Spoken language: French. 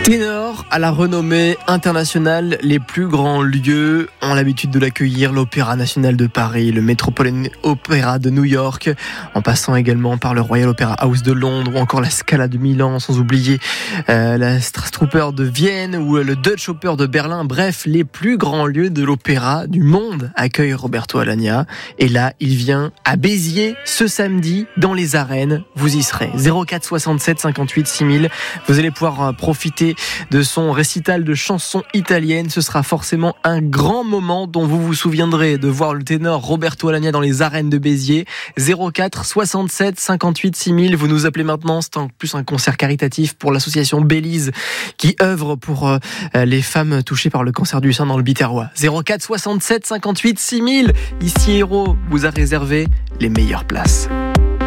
Ténor à la renommée internationale, les plus grands lieux ont l'habitude de l'accueillir, l'Opéra National de Paris, le Metropolitan Opera de New York, en passant également par le Royal Opera House de Londres ou encore la Scala de Milan, sans oublier la Staatsoper de Vienne ou le Deutsche Oper de Berlin. Bref, les plus grands lieux de l'opéra du monde accueillent Roberto Alagna. Et là, il vient à Béziers ce samedi dans les arènes. Vous y serez. 04 67 58 6000. Vous allez pouvoir profiter de son récital de chansons italiennes. Ce sera forcément un grand moment dont vous vous souviendrez, de voir le ténor Roberto Alagna dans les arènes de Béziers. 04 67 58 6000. Vous nous appelez maintenant. C'est en plus un concert caritatif pour l'association Bélise qui œuvre pour les femmes touchées par le cancer du sein dans le Biterrois. 04 67 58 6000. Ici Héros vous a réservé les meilleures places.